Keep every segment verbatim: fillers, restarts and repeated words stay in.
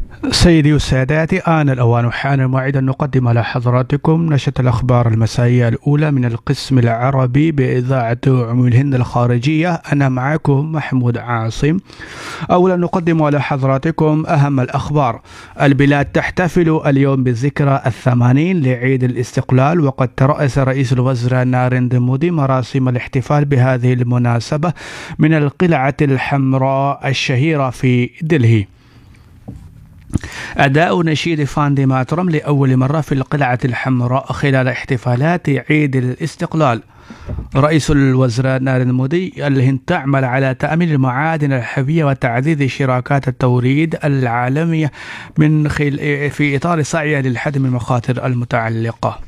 سيدي وسادتي، آن الأوان وحان الموعد أن نقدم على حضراتكم نشرة الأخبار المسائية الأولى من القسم العربي بإذاعة عموم الهند الخارجية. أنا معكم محمود عاصم. أولا نقدم على حضراتكم أهم الأخبار. البلاد تحتفل اليوم بالذكرى الثمانين لعيد الاستقلال، وقد ترأس رئيس الوزراء ناريندرا مودي مراسم الاحتفال بهذه المناسبة من القلعة الحمراء الشهيرة في دلهي. أداء نشيد فاندي ماترم لأول مرة في القلعة الحمراء خلال احتفالات عيد الاستقلال. رئيس الوزراء ناريندرا مودي الهند تعمل على تأمين المعادن الحيوية وتعزيز شراكات التوريد العالمية من خلال في إطار سعيها للحد من المخاطر المتعلقة.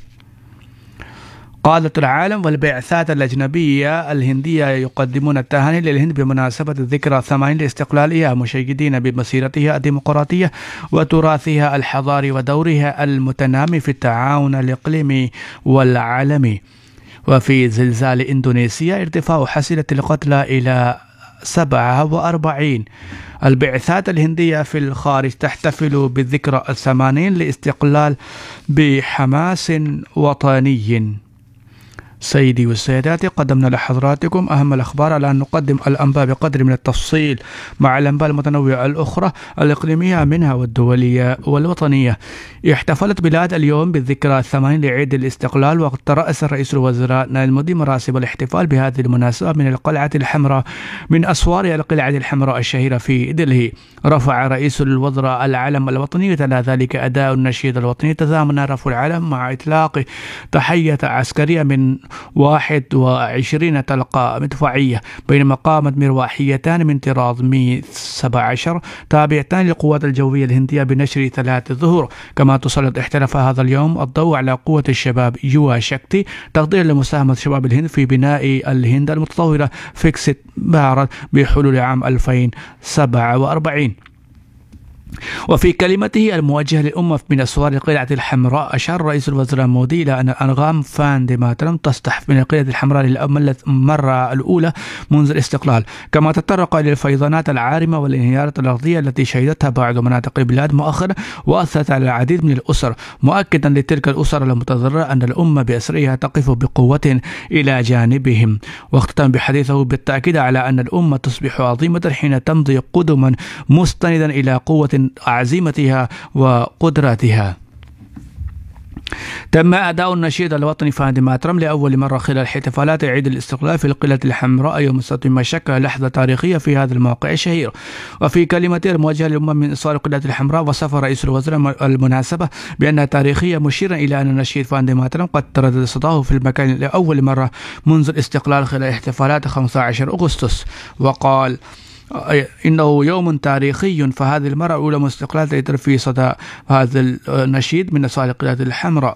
قادة العالم والبعثات الأجنبية الهندية يقدمون التهاني للهند بمناسبة الذكرى الثمانين لاستقلالها، مشيدين بمسيرتها الديمقراطية وتراثها الحضاري ودورها المتنامي في التعاون الإقليمي والعالمي. وفي زلزال إندونيسيا ارتفاع حصيلة القتلى إلى سبعة وأربعين. البعثات الهندية في الخارج تحتفل بالذكرى الثمانين لاستقلال بحماس وطني. سيدي والسيدات، قدمنا لحضراتكم أهم الأخبار على أن نقدم الأنباء بقدر من التفصيل مع الأنباء المتنوعة الأخرى الإقليمية منها والدولية والوطنية. احتفلت بلاد اليوم بالذكرى الثمانين لعيد الاستقلال، وقد ترأس رئيس الوزراء ناريندرا مودي مراسم الاحتفال بهذه المناسبة من القلعة الحمراء من أسوار القلعة الحمراء الشهيرة في دلهي. رفع رئيس الوزراء العلم الوطني، وتلا ذلك أداء النشيد الوطني تزامن رفع العلم مع إطلاق تحية عسكرية من واحد وعشرين طلقة مدفعية، بينما قامت مروحيتان من طراز مي سبعة عشر تابعتان للقوات الجوية الهندية بنشر ثلاث ظهور. كما تسلط احترف هذا اليوم الضوء على قوة الشباب يوا شكتي، تقدير لمساهمة شباب الهند في بناء الهند المتطورة فيكسيت بارت بحلول عام ألفين وسبعة وأربعين. وفي كلمته الموجهة للأمة من أسوار القلعة الحمراء، أشار رئيس الوزراء مودي إلى أن أنغام فاندي ماترم تصطح من القلعة الحمراء للمرة الأولى منذ الاستقلال. كما تطرق إلى الفيضانات العارمة والانهيارات الأرضية التي شهدتها بعض مناطق البلاد مؤخرا وأثرت على العديد من الأسر، مؤكدا لتلك الأسر المتضررة أن الأمة بأسرها تقف بقوة إلى جانبهم. واختتم بحديثه بالتأكيد على أن الأمة تصبح عظيمة حين تمضي قدما مستندا إلى قوة عزيمتها وقدراتها. تم أداء النشيد الوطني فاندي ماترم لأول مرة خلال احتفالات عيد الاستقلال في القلعة الحمراء يوم السبت، مما شكل لحظة تاريخية في هذا الموقع الشهير. وفي كلمته الموجهة للأمم من أسوار القلعة الحمراء، وصف رئيس الوزراء المناسبة بأنها تاريخية، مشيرا إلى أن النشيد فاندي ماترم قد تردد صداه في المكان لأول مرة منذ الاستقلال خلال احتفالات خمسة عشر أغسطس. وقال إنه يوم تاريخي، فهذه المرة الأولى من استقلال تأثر في صدى هذا النشيد من أسوار القلعة الحمراء.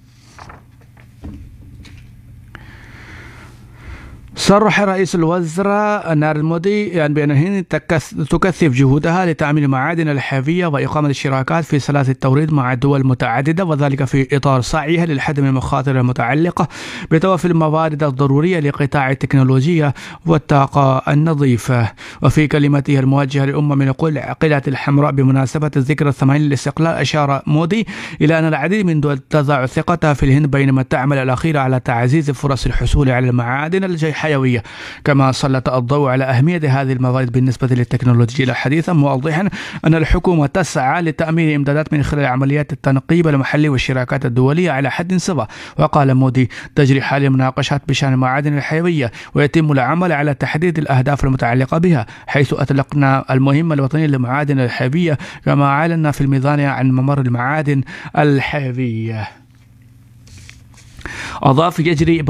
صرح رئيس الوزراء ناريندرا مودي يعني بأن الهند تكثف جهودها لتأمين المعادن الحيوية وإقامة الشراكات في سلاسل التوريد مع دول متعددة، وذلك في إطار سعيها للحد من المخاطر المتعلقة بتوافر الموارد الضرورية لقطاع التكنولوجيا والطاقة النظيفة. وفي كلمته الموجهة للأمة من القلعة الحمراء بمناسبة الذكرى الثمانين للاستقلال، أشار مودي إلى أن العديد من دول تضع ثقتها في الهند، بينما تعمل الأخيرة على تعزيز فرص الحصول على المعادن الحيوية. كما سلط الضوء على أهمية هذه الموارد بالنسبة للتكنولوجيا الحديثة، موضحا أن الحكومة تسعى لتأمين إمدادات من خلال عمليات التنقيب المحلي والشراكات الدولية على حد سواء. وقال مودي: تجري حاليا مناقشات بشأن المعادن الحيوية، ويتم العمل على تحديد الأهداف المتعلقة بها، حيث أطلقنا المهمة الوطنية للمعادن الحيوية، كما أعلنا في الميزان عن ممر المعادن الحيوية. أضاف: يجري